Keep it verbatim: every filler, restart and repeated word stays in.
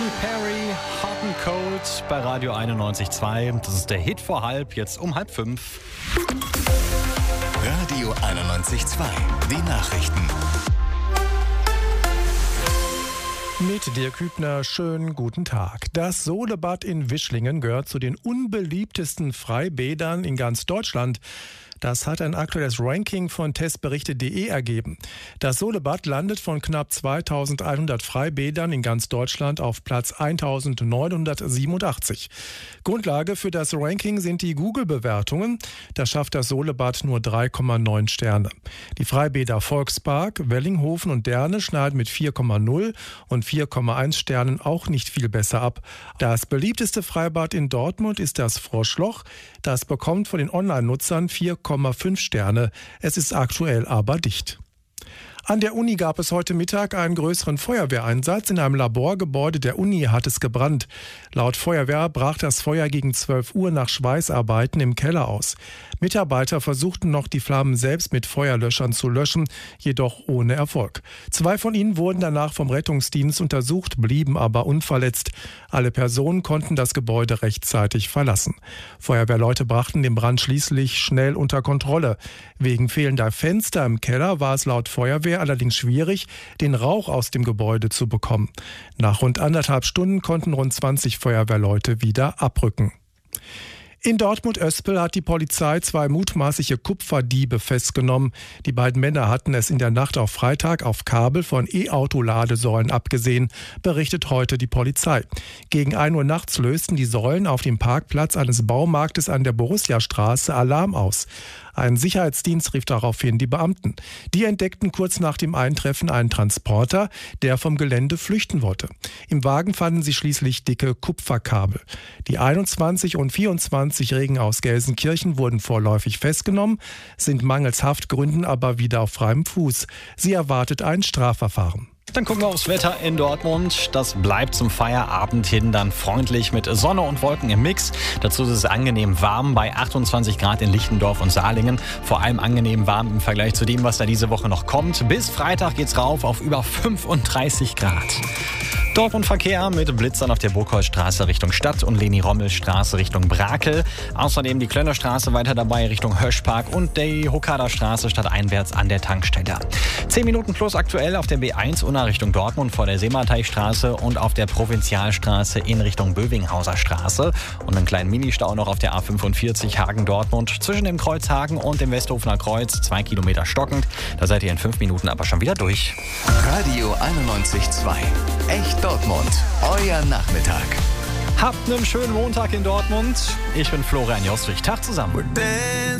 Katy Perry, Hot and Cold bei Radio einundneunzig Komma zwei. Das ist der Hit vor halb, jetzt um halb fünf. Radio einundneunzig Komma zwei, die Nachrichten. Mit Dirk Hübner, schönen guten Tag. Das Solebad in Wischlingen gehört zu den unbeliebtesten Freibädern in ganz Deutschland. Das hat ein aktuelles Ranking von testberichte punkt de ergeben. Das Solebad landet von knapp zweitausendeinhundert Freibädern in ganz Deutschland auf Platz eintausendneunhundertsiebenundachtzig. Grundlage für das Ranking sind die Google-Bewertungen. Da schafft das Solebad nur drei Komma neun Sterne. Die Freibäder Volkspark, Wellinghofen und Derne schneiden mit vier Komma null und vier Komma eins Sternen auch nicht viel besser ab. Das beliebteste Freibad in Dortmund ist das Froschloch. Das bekommt von den Online-Nutzern vier Komma fünf Sterne. Es ist aktuell aber dicht. An der Uni gab es heute Mittag einen größeren Feuerwehreinsatz. In einem Laborgebäude der Uni hat es gebrannt. Laut Feuerwehr brach das Feuer gegen zwölf Uhr nach Schweißarbeiten im Keller aus. Mitarbeiter versuchten noch, die Flammen selbst mit Feuerlöschern zu löschen, jedoch ohne Erfolg. Zwei von ihnen wurden danach vom Rettungsdienst untersucht, blieben aber unverletzt. Alle Personen konnten das Gebäude rechtzeitig verlassen. Feuerwehrleute brachten den Brand schließlich schnell unter Kontrolle. Wegen fehlender Fenster im Keller war es laut Feuerwehr allerdings schwierig, den Rauch aus dem Gebäude zu bekommen. Nach rund anderthalb Stunden konnten rund zwanzig Feuerwehrleute wieder abrücken. In Dortmund-Oespel hat die Polizei zwei mutmaßliche Kupferdiebe festgenommen. Die beiden Männer hatten es in der Nacht auf Freitag auf Kabel von E-Auto-Ladesäulen abgesehen, berichtet heute die Polizei. Gegen ein Uhr nachts lösten die Säulen auf dem Parkplatz eines Baumarktes an der Borussiastraße Alarm aus. Ein Sicherheitsdienst rief daraufhin die Beamten. Die entdeckten kurz nach dem Eintreffen einen Transporter, der vom Gelände flüchten wollte. Im Wagen fanden sie schließlich dicke Kupferkabel. Die einundzwanzig und vierundzwanzigjährigen aus Gelsenkirchen wurden vorläufig festgenommen, sind mangels Haftgründen aber wieder auf freiem Fuß. Sie erwartet ein Strafverfahren. Dann gucken wir aufs Wetter in Dortmund. Das bleibt zum Feierabend hin dann freundlich mit Sonne und Wolken im Mix. Dazu ist es angenehm warm bei achtundzwanzig Grad in Lichtendorf und Salingen. Vor allem angenehm warm im Vergleich zu dem, was da diese Woche noch kommt. Bis Freitag geht's rauf auf über fünfunddreißig Grad. Dortmund-Verkehr mit Blitzern auf der Burgholzstraße Richtung Stadt und Leni-Rommel-Straße Richtung Brakel. Außerdem die Klönnerstraße weiter dabei Richtung Höschpark und die Hokaderstraße stadteinwärts an der Tankstelle. zehn Minuten plus aktuell auf der B eins Unna Richtung Dortmund vor der Seemarteichstraße und auf der Provinzialstraße in Richtung Bövinghauser Straße. Und einen kleinen Ministau noch auf der A fünfundvierzig Hagen-Dortmund zwischen dem Kreuz Hagen und dem Westhofener Kreuz. Zwei Kilometer stockend. Da seid ihr in fünf Minuten aber schon wieder durch. Radio einundneunzig Komma zwei. Echt Dortmund. Euer Nachmittag. Habt einen schönen Montag in Dortmund. Ich bin Florian Jostrich. Tag zusammen.